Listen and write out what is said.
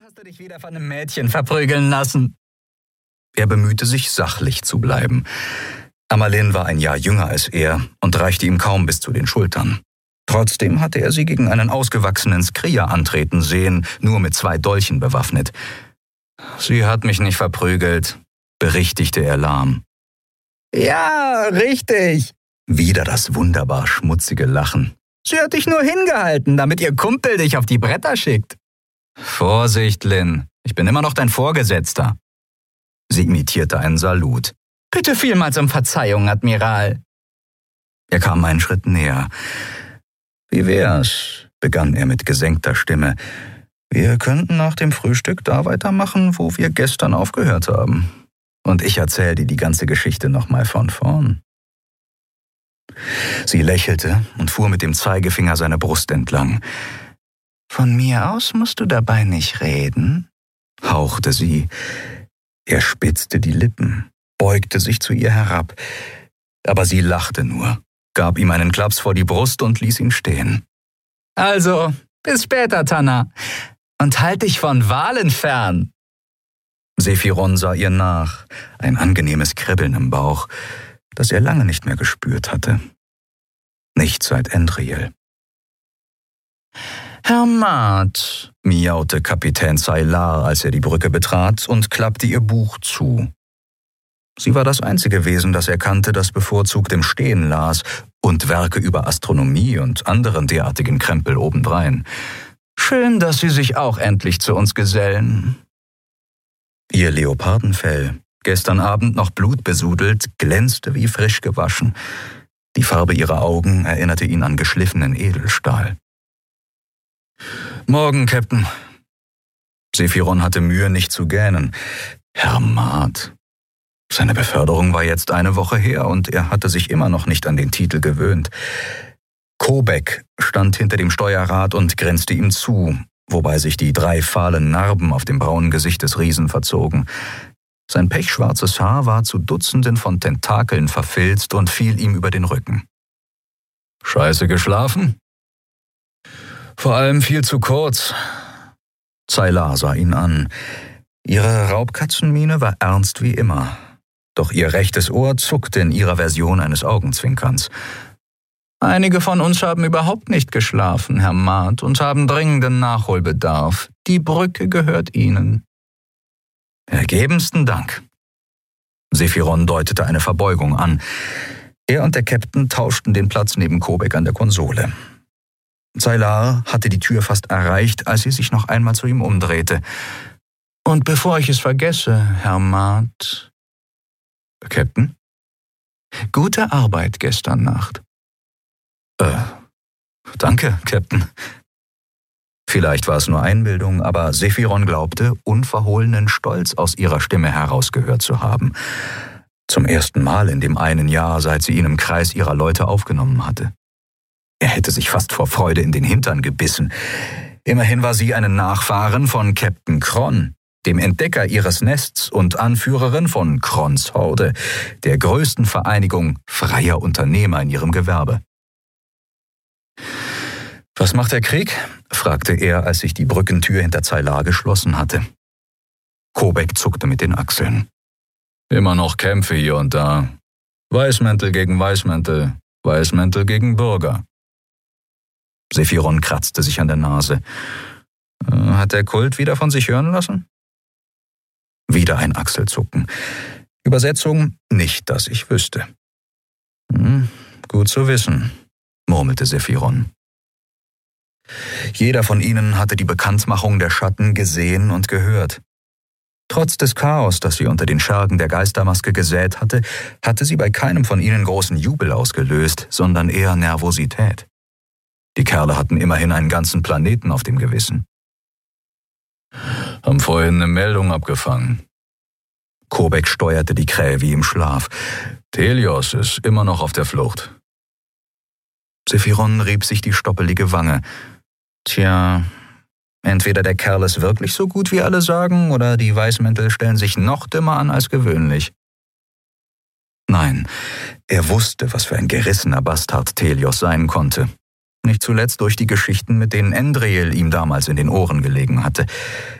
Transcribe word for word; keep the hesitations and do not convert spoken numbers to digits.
hast du dich wieder von einem Mädchen verprügeln lassen? Er bemühte sich, sachlich zu bleiben. Amalin war ein Jahr jünger als er und reichte ihm kaum bis zu den Schultern. Trotzdem hatte er sie gegen einen ausgewachsenen Skrier antreten sehen, nur mit zwei Dolchen bewaffnet. »Sie hat mich nicht verprügelt«, berichtigte er lahm. »Ja, richtig«, wieder das wunderbar schmutzige Lachen. »Sie hat dich nur hingehalten, damit ihr Kumpel dich auf die Bretter schickt.« »Vorsicht, Lin, ich bin immer noch dein Vorgesetzter.« Sie imitierte einen Salut. »Bitte vielmals um Verzeihung, Admiral.« Er kam einen Schritt näher. »Wie wär's?«, begann er mit gesenkter Stimme. »Wir könnten nach dem Frühstück da weitermachen, wo wir gestern aufgehört haben. Und ich erzähle dir die ganze Geschichte nochmal von vorn.« Sie lächelte und fuhr mit dem Zeigefinger seine Brust entlang. »Von mir aus musst du dabei nicht reden«, hauchte sie. Er spitzte die Lippen, beugte sich zu ihr herab. Aber sie lachte nur, gab ihm einen Klaps vor die Brust und ließ ihn stehen. »Also, bis später, Tanna. Und halt dich von Walen fern.« Sephiron sah ihr nach, ein angenehmes Kribbeln im Bauch, das er lange nicht mehr gespürt hatte. Nicht seit Endriel. »Herr Maat«, miaute Kapitän Zaylar, als er die Brücke betrat und klappte ihr Buch zu. Sie war das einzige Wesen, das er kannte, das bevorzugt im Stehen las und Werke über Astronomie und anderen derartigen Krempel obendrein. »Schön, dass Sie sich auch endlich zu uns gesellen.« Ihr Leopardenfell, gestern Abend noch blutbesudelt, glänzte wie frisch gewaschen. Die Farbe ihrer Augen erinnerte ihn an geschliffenen Edelstahl. »Morgen, Captain.« Sephiron hatte Mühe, nicht zu gähnen. Herr Maat. Seine Beförderung war jetzt eine Woche her und er hatte sich immer noch nicht an den Titel gewöhnt. Kobek stand hinter dem Steuerrad und grinste ihm zu, wobei sich die drei fahlen Narben auf dem braunen Gesicht des Riesen verzogen. Sein pechschwarzes Haar war zu Dutzenden von Tentakeln verfilzt und fiel ihm über den Rücken. »Scheiße geschlafen?« »Vor allem viel zu kurz.« Zaylar sah ihn an. Ihre Raubkatzenmiene war ernst wie immer. Doch ihr rechtes Ohr zuckte in ihrer Version eines Augenzwinkerns. »Einige von uns haben überhaupt nicht geschlafen, Herr Maat, und haben dringenden Nachholbedarf. Die Brücke gehört Ihnen.« »Ergebensten Dank.« Sephiron deutete eine Verbeugung an. Er und der Captain tauschten den Platz neben Kobek an der Konsole. Zaylar hatte die Tür fast erreicht, als sie sich noch einmal zu ihm umdrehte. »Und bevor ich es vergesse, Herr Maat...« »Captain?« »Gute Arbeit gestern Nacht.« »Äh, danke, Captain.« Vielleicht war es nur Einbildung, aber Sephiron glaubte, unverhohlenen Stolz aus ihrer Stimme herausgehört zu haben. Zum ersten Mal in dem einen Jahr, seit sie ihn im Kreis ihrer Leute aufgenommen hatte. Er hätte sich fast vor Freude in den Hintern gebissen. Immerhin war sie eine Nachfahrin von Captain Kron, dem Entdecker ihres Nests und Anführerin von Krons Horde, der größten Vereinigung freier Unternehmer in ihrem Gewerbe. »Was macht der Krieg?« fragte er, als sich die Brückentür hinter Zaylar geschlossen hatte. Kobek zuckte mit den Achseln. »Immer noch Kämpfe hier und da. Weißmäntel gegen Weißmäntel, Weißmäntel gegen Bürger.« Sephiron kratzte sich an der Nase. »Hat der Kult wieder von sich hören lassen?« Wieder ein Achselzucken. Übersetzung: »Nicht, dass ich wüsste.« Hm, »Gut zu wissen«, murmelte Sephiron. Jeder von ihnen hatte die Bekanntmachung der Schatten gesehen und gehört. Trotz des Chaos, das sie unter den Schergen der Geistermaske gesät hatte, hatte sie bei keinem von ihnen großen Jubel ausgelöst, sondern eher Nervosität. Die Kerle hatten immerhin einen ganzen Planeten auf dem Gewissen. »Haben vorhin eine Meldung abgefangen.« Kobek steuerte die Krähe wie im Schlaf. »Telios ist immer noch auf der Flucht.« Sephiron rieb sich die stoppelige Wange. Tja, entweder der Kerl ist wirklich so gut, wie alle sagen, oder die Weißmäntel stellen sich noch dümmer an als gewöhnlich. Nein, er wusste, was für ein gerissener Bastard Telios sein konnte. Nicht zuletzt durch die Geschichten, mit denen Endriel ihm damals in den Ohren gelegen hatte.